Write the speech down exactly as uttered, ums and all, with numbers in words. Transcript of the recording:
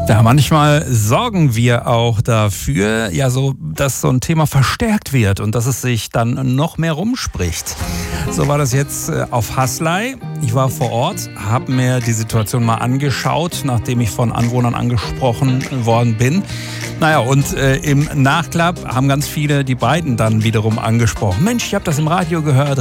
Ja, manchmal sorgen wir auch dafür, ja, so, dass so ein Thema verstärkt wird und dass es sich dann noch mehr rumspricht. So war das jetzt auf Haslei. Ich war vor Ort, habe mir die Situation mal angeschaut, nachdem ich von Anwohnern angesprochen worden bin. Naja, und äh, im Nachklapp haben ganz viele die beiden dann wiederum angesprochen. Mensch, ich habe das im Radio gehört.